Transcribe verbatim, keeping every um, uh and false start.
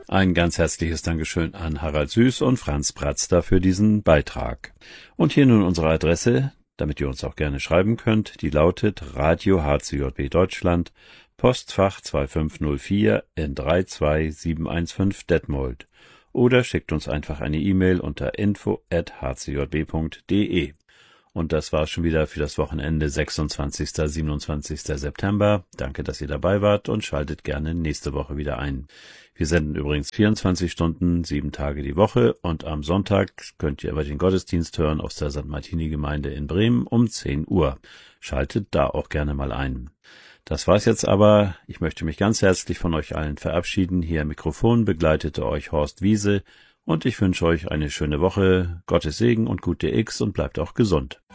Ein ganz herzliches Dankeschön an Harald Süß und Franz Pratzter für diesen Beitrag. Und hier nun unsere Adresse, damit ihr uns auch gerne schreiben könnt, die lautet Radio H C J B Deutschland, Postfach zwei fünf null vier N drei zwei sieben eins fünf Detmold. Oder schickt uns einfach eine E-Mail unter info at h c j b punkt d e. Und das war schon wieder für das Wochenende sechsundzwanzigsten siebenundzwanzigsten September. Danke, dass ihr dabei wart und schaltet gerne nächste Woche wieder ein. Wir senden übrigens vierundzwanzig Stunden, sieben Tage die Woche und am Sonntag könnt ihr aber den Gottesdienst hören aus der Sankt Martini-Gemeinde in Bremen um zehn Uhr. Schaltet da auch gerne mal ein. Das war's jetzt aber. Ich möchte mich ganz herzlich von euch allen verabschieden. Hier am Mikrofon begleitete euch Horst Wiese und ich wünsche euch eine schöne Woche, Gottes Segen und gute X und bleibt auch gesund.